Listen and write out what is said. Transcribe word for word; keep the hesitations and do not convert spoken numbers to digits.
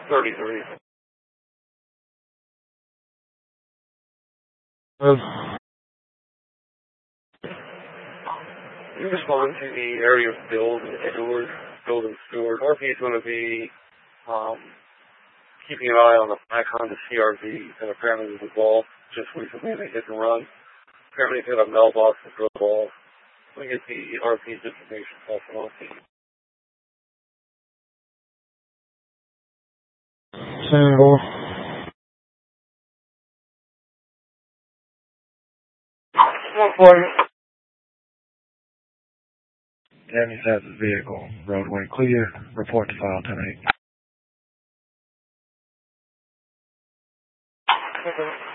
thirty-three. Um, You respond to the area of build and steward, build and steward. R P is going to be um, keeping an eye on the back on the C R V that apparently was involved just recently. They hit and run. Apparently they hit a mailbox and drove off. We get the R P's information off and off. single. one forty. Danny has his vehicle. Roadway clear. Report to file ten eight. Okay.